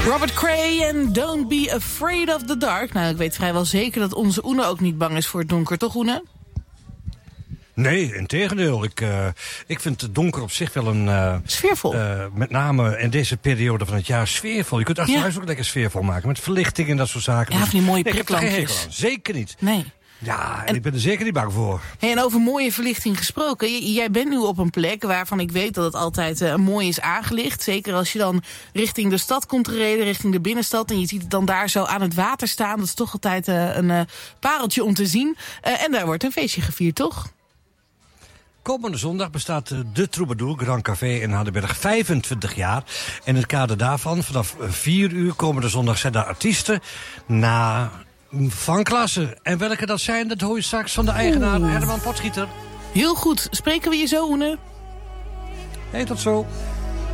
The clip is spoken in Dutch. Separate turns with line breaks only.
Robert Cray en Don't Be Afraid of the Dark. Nou, ik weet vrijwel zeker dat onze Oene ook niet bang is voor het donker, toch Oene?
Nee, integendeel. Ik vind het donker op zich wel een...
Sfeervol.
Met name in deze periode van het jaar sfeervol. Je kunt huis ook lekker sfeervol maken. Met verlichting en dat soort zaken.
Ja, van die mooie
priklampjes.
priklampjes.
Ik heb er geen hekel aan. Zeker niet.
Nee.
Ja, en ik ben er zeker niet bang voor.
Hey, en over mooie verlichting gesproken. Jij bent nu op een plek waarvan ik weet dat het altijd mooi is aangelicht. Zeker als je dan richting de stad komt gereden, richting de binnenstad. En je ziet het dan daar zo aan het water staan. Dat is toch altijd een pareltje om te zien. En daar wordt een feestje gevierd, toch?
Komende zondag bestaat de Troubadour Grand Café in Hardenberg 25 jaar. En in het kader daarvan, vanaf 4 uur komende zondag zijn daar artiesten van klasse. En welke dat zijn, dat hoor je straks van de eigenaar Herman Potschieter.
Heel goed. Spreken we je zo, Oene?
Hey, tot zo.